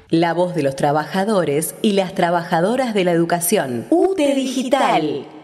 La voz de los trabajadores y las trabajadoras de la educación. UTE Digital.